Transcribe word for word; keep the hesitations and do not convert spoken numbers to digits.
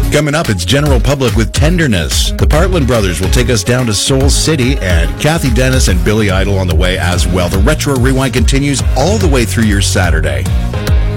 Coming up, it's General Public with Tenderness. The Partland Brothers will take us down to Soul City, and Kathy Dennis and Billy Idol on the way as well. The Retro Rewind continues all the way through your Saturday.